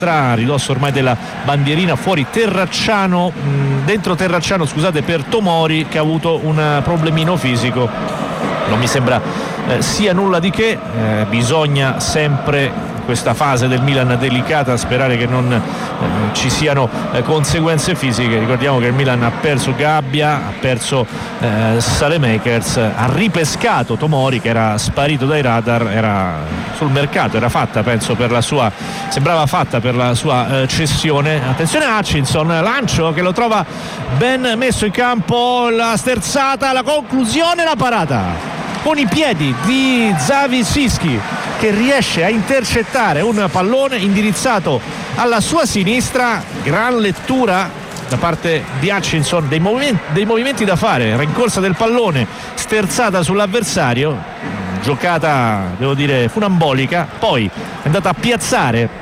a ridosso ormai della bandierina, fuori Terracciano, dentro Terracciano scusate, per Tomori, che ha avuto un problemino fisico. Non mi sembra sia nulla di che, bisogna sempre questa fase del Milan delicata sperare che non ci siano conseguenze fisiche. Ricordiamo che il Milan ha perso Gabbia, ha perso Saelemaekers, ha ripescato Tomori che era sparito dai radar, era sul mercato, era fatta penso per la sua, sembrava fatta per la sua cessione. Attenzione a Hutchinson, lancio che lo trova ben messo in campo, la sterzata, la conclusione, la parata con i piedi di Xavi Siski, che riesce a intercettare un pallone indirizzato alla sua sinistra. Gran lettura da parte di Hutchinson dei movimenti da fare, rincorsa del pallone, sterzata sull'avversario, giocata devo dire funambolica, poi è andata a piazzare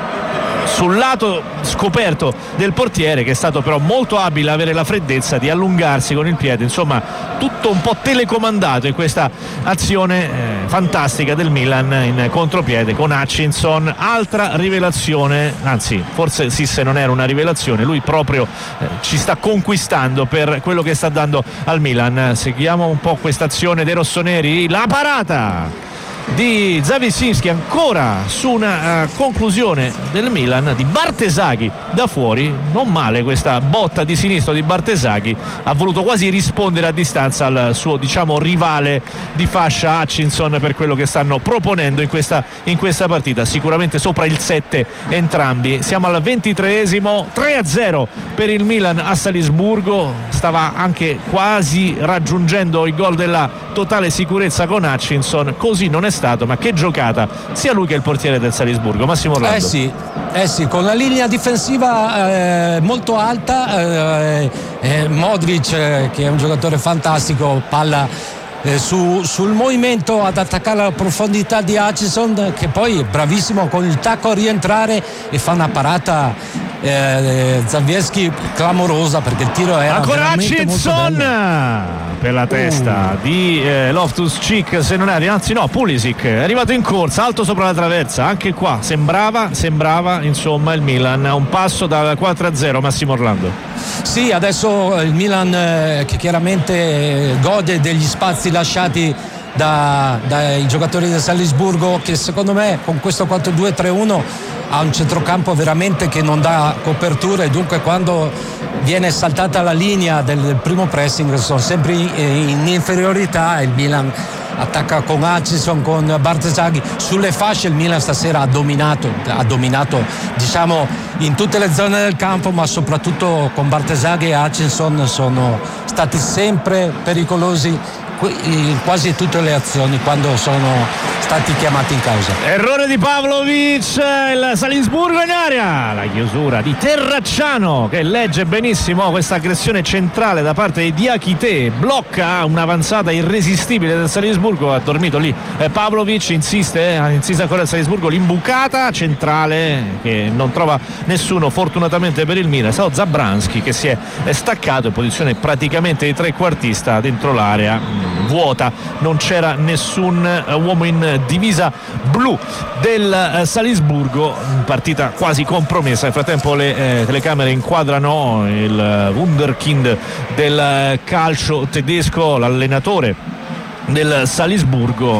sul lato scoperto del portiere, che è stato però molto abile a avere la freddezza di allungarsi con il piede. Insomma, tutto un po' telecomandato in questa azione fantastica del Milan in contropiede con Hutchinson. Altra rivelazione, anzi forse sì, se non era una rivelazione, lui proprio ci sta conquistando per quello che sta dando al Milan. Seguiamo un po' questa azione dei rossoneri, la parata di Xavi Siski ancora su una conclusione del Milan di Bartesaghi da fuori. Non male questa botta di sinistro di Bartesaghi, ha voluto quasi rispondere a distanza al suo diciamo rivale di fascia Hutchinson per quello che stanno proponendo in questa partita. Sicuramente sopra il 7 entrambi. Siamo al 23esimo, 3-0 per il Milan a Salisburgo. Stava anche quasi raggiungendo il gol della totale sicurezza con Hutchinson, così non è stato, ma che giocata sia lui che il portiere del Salisburgo, Massimo Orlando. Sì, con la linea difensiva molto alta, Modric che è un giocatore fantastico, palla sul movimento ad attaccare la profondità di Hutchinson, che poi è bravissimo con il tacco a rientrare e fa una parata Zalewski clamorosa, perché il tiro era ancora Hutchinson per la testa di Loftus-Cheek, se non è, anzi no, Pulisic è arrivato in corsa alto sopra la traversa. Anche qua sembrava insomma il Milan a un passo dal 4-0. Massimo Orlando. Sì, adesso il Milan che chiaramente gode degli spazi lasciati dai giocatori del Salisburgo, che secondo me con questo 4-2-3-1 ha un centrocampo veramente che non dà copertura, e dunque quando viene saltata la linea del primo pressing sono sempre in inferiorità. Il Milan attacca con Hutchinson, con Bartesaghi sulle fasce. Il Milan stasera ha dominato diciamo in tutte le zone del campo, ma soprattutto con Bartesaghi e Hutchinson sono stati sempre pericolosi in quasi tutte le azioni quando sono stati chiamati in causa. Errore di Pavlovic, il Salisburgo in area, la chiusura di Terracciano che legge benissimo questa aggressione centrale da parte di Diakité, blocca un'avanzata irresistibile del Salisburgo. Ha dormito lì Pavlovic, insiste ancora il Salisburgo, l'imbucata centrale che non trova nessuno fortunatamente per il Milan. È stato Zabranski che si è staccato in posizione praticamente di trequartista dentro l'area vuota, non c'era nessun uomo in divisa blu del Salisburgo, partita quasi compromessa. Nel frattempo le telecamere inquadrano il wunderkind del calcio tedesco, l'allenatore del Salisburgo,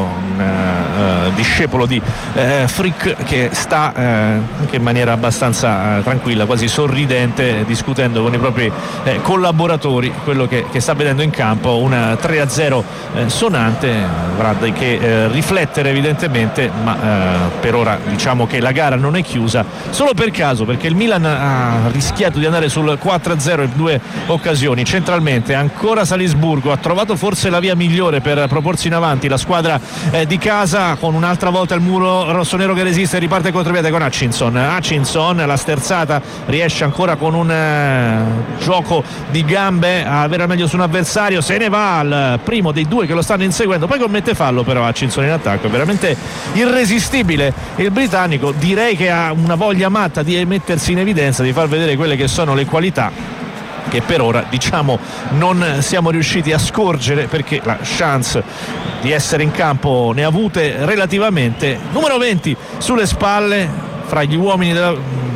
discepolo di Frick, che sta anche in maniera abbastanza tranquilla, quasi sorridente, discutendo con i propri collaboratori quello che sta vedendo in campo. Un 3-0 sonante, avrà che riflettere evidentemente, ma per ora diciamo che la gara non è chiusa solo per caso, perché il Milan ha rischiato di andare sul 4-0 in due occasioni. Centralmente ancora Salisburgo, ha trovato forse la via migliore per proporsi in avanti la squadra di casa, con un'altra volta il muro rossonero che resiste, riparte contropiede con Hutchinson, la sterzata, riesce ancora con un gioco di gambe a avere meglio su un avversario, se ne va al primo dei due che lo stanno inseguendo, poi commette fallo però Hutchinson in attacco. È veramente irresistibile il britannico, direi che ha una voglia matta di mettersi in evidenza, di far vedere quelle che sono le qualità che per ora diciamo non siamo riusciti a scorgere, perché la chance di essere in campo ne ha avute relativamente. Numero 20 sulle spalle fra gli uomini